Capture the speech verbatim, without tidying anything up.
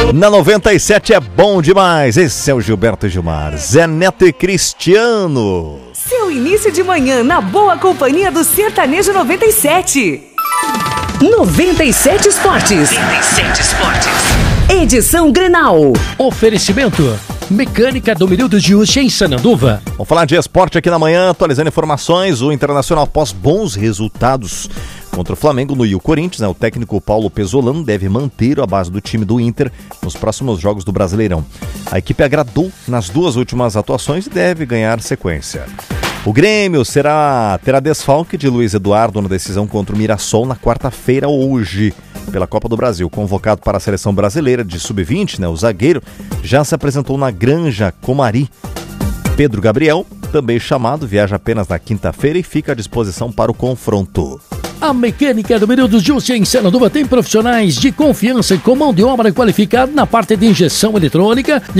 Na noventa e sete é bom demais. Esse é o Gilberto Gilmar, Zé Neto e Cristiano. Seu início de manhã na boa companhia do Sertanejo noventa e sete. noventa e sete Esportes. noventa e sete Esportes. Edição Grenal. Oferecimento Mecânica do Milildo de Uche em Sananduva. Vamos falar de esporte aqui na manhã, atualizando informações. O Internacional, após bons resultados contra o Flamengo no e o Corinthians, né? O técnico Paulo Pesolano deve manter a base do time do Inter nos próximos jogos do Brasileirão. A equipe agradou nas duas últimas atuações e deve ganhar sequência. O Grêmio será, terá desfalque de Luiz Eduardo na decisão contra o Mirassol na quarta-feira hoje, pela Copa do Brasil. Convocado para a seleção brasileira de sub vinte, né, o zagueiro já se apresentou na Granja Comari. Pedro Gabriel, também chamado, viaja apenas na quinta-feira e fica à disposição para o confronto. A Mecânica do Milildo de Uche em Sananduva tem profissionais de confiança e com mão de obra qualificada na parte de injeção eletrônica,